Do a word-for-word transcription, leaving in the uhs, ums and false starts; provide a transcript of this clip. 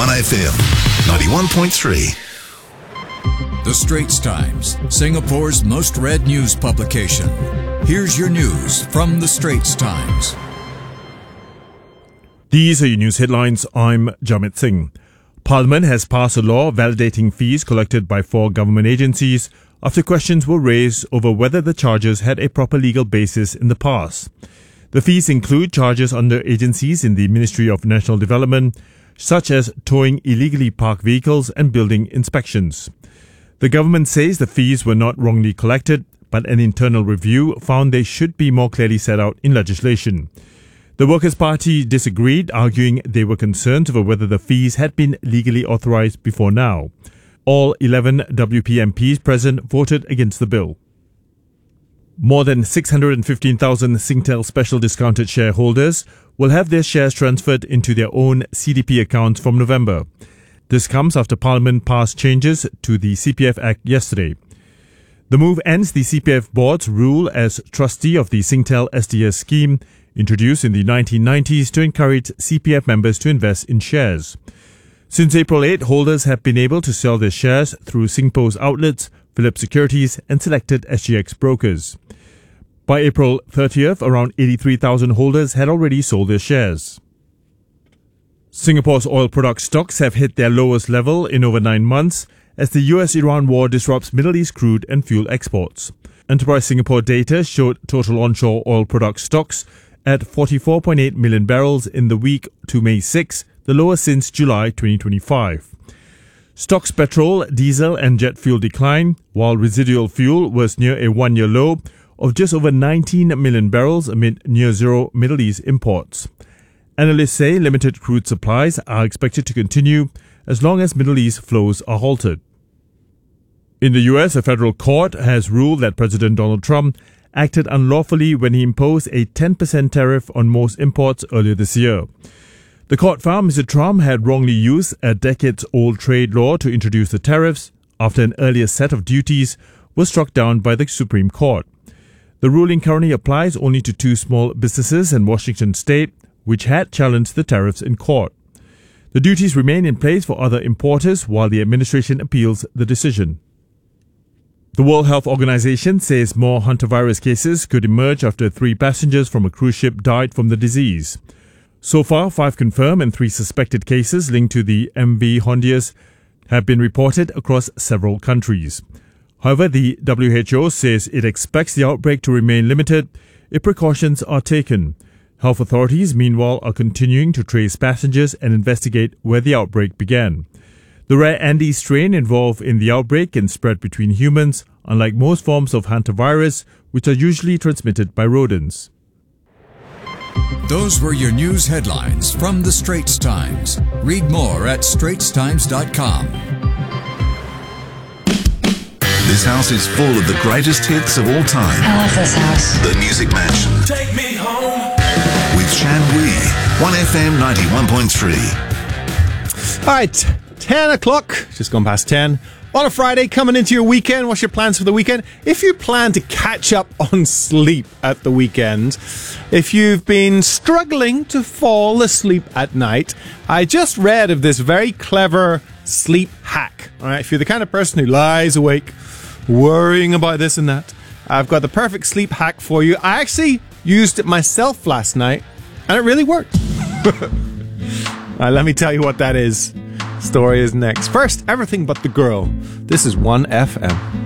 one F M, ninety-one point three. The Straits Times, Singapore's most read news publication. Here's your news from The Straits Times. These are your news headlines. I'm Jamit Singh. Parliament has passed a law validating fees collected by four government agencies after questions were raised over whether the charges had a proper legal basis in the past. The fees include charges under agencies in the Ministry of National Development, such as towing illegally parked vehicles and building inspections. The government says the fees were not wrongly collected, but an internal review found they should be more clearly set out in legislation. The Workers' Party disagreed, arguing they were concerned over whether the fees had been legally authorised before now. All eleven W P M Ps present voted against the bill. More than six hundred fifteen thousand Singtel special discounted shareholders will have their shares transferred into their own C D P accounts from November. This comes after Parliament passed changes to the C P F Act yesterday. The move ends the C P F board's rule as trustee of the Singtel S D S scheme, introduced in the nineteen nineties to encourage C P F members to invest in shares. Since April eighth, holders have been able to sell their shares through Singpost outlets, Philips Securities and selected S G X brokers. By April thirtieth, around eighty-three thousand holders had already sold their shares. Singapore's oil product stocks have hit their lowest level in over nine months as the U S Iran war disrupts Middle East crude and fuel exports. Enterprise Singapore data showed total onshore oil product stocks at forty-four point eight million barrels in the week to May sixth, the lowest since July twenty twenty-five. Stocks petrol, diesel and jet fuel declined, while residual fuel was near a one-year low of just over nineteen million barrels amid near-zero Middle East imports. Analysts say limited crude supplies are expected to continue as long as Middle East flows are halted. In the U S, a federal court has ruled that President Donald Trump acted unlawfully when he imposed a ten percent tariff on most imports earlier this year. The court found Mister Trump had wrongly used a decades-old trade law to introduce the tariffs after an earlier set of duties was struck down by the Supreme Court. The ruling currently applies only to two small businesses in Washington state, which had challenged the tariffs in court. The duties remain in place for other importers while the administration appeals the decision. The World Health Organization says more hantavirus cases could emerge after three passengers from a cruise ship died from the disease. So far, five confirmed and three suspected cases linked to the M V Hondius have been reported across several countries. However, the W H O says it expects the outbreak to remain limited if precautions are taken. Health authorities, meanwhile, are continuing to trace passengers and investigate where the outbreak began. The rare Andes strain involved in the outbreak can spread between humans, unlike most forms of hantavirus, which are usually transmitted by rodents. Those were your news headlines from The Straits Times. Read more at straits times dot com. This house is full of the greatest hits of all time. I love this house. The Music Mansion. Take me home. With Shan Wee, one F M ninety-one point three. All right, ten o'clock, just gone past ten. On a Friday, coming into your weekend. What's your plans for the weekend? If you plan to catch up on sleep at the weekend, if you've been struggling to fall asleep at night, I just read of this very clever sleep hack. All right, if you're the kind of person who lies awake, worrying about this and that, I've got the perfect sleep hack for you. I actually used it myself last night, and it really worked. Right, let me tell you what that is. Story is next. First, everything but the girl. This is one F M.